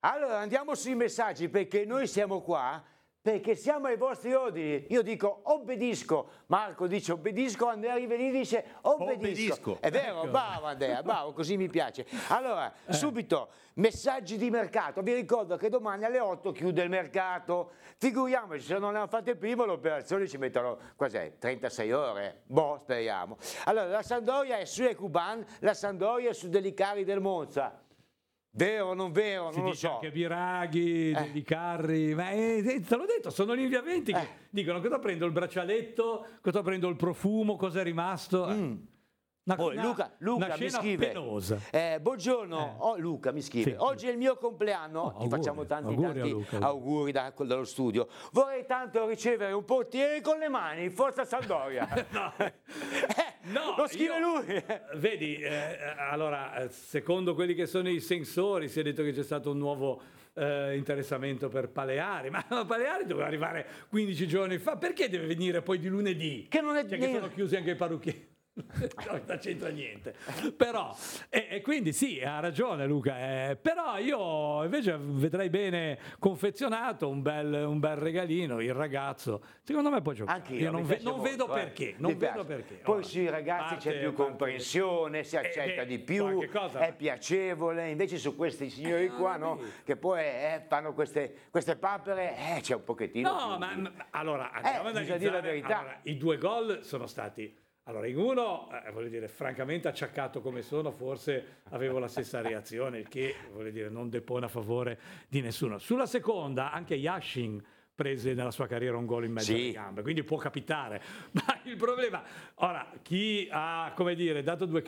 Allora andiamo sui messaggi perché noi siamo qua perché siamo ai vostri ordini. Io dico obbedisco, Marco dice obbedisco, Andrea Rivelli dice obbedisco. È vero, Ecco. bravo Andrea, bravo, così mi piace. Allora, subito, messaggi di mercato. Vi ricordo che domani alle 8 chiude il mercato. Figuriamoci, se non hanno fatto prima l'operazione ci mettono, cos'è, 36 ore? Boh, speriamo. Allora, la Sampdoria è su Ekuban, la Sampdoria è su Delicari del Monza. Vero o non vero? Si Non lo dice so. anche Biraghi, Di Carri, ma te l'ho detto, sono gli inviamenti che dicono cosa prendo il braccialetto, cosa prendo il profumo, cosa è rimasto. Poi Luca una mi scena scrive, penosa. buongiorno, Luca mi scrive, Sì. oggi è il mio compleanno, ti auguri, facciamo tanti auguri a Luca. auguri dallo studio, vorrei tanto ricevere un portiere con le mani, forza Sampdoria. No, lo scrive lui. Vedi, allora, secondo quelli che sono i sensori, si è detto che c'è stato un nuovo interessamento per Paleari, ma Paleari doveva arrivare 15 giorni fa, perché deve venire poi di lunedì? Che non è Cioè, che sono chiusi anche i parrucchieri. No, non c'entra niente, però e quindi sì, ha ragione Luca, però io invece vedrei bene confezionato un bel regalino, il ragazzo secondo me può giocare. Anche Io non molto, vedo perché, Mi non vedo piace. perché. Poi Ora, sui ragazzi c'è più comprensione, si accetta di più, qualche cosa, è piacevole, invece su questi signori qua no, che poi fanno queste papere, c'è un pochettino no, più. ma allora andiamo ad bisogna dire la analizzare. verità. Allora, i 2 gol sono stati. Allora, in uno, voglio dire, francamente acciaccato come sono, forse avevo la stessa reazione, il che, voglio dire, non depone a favore di nessuno. Sulla seconda, anche Yashin prese nella sua carriera un gol in mezzo alle gambe, quindi può capitare. Ma il problema, ora, chi ha, come dire, dato 2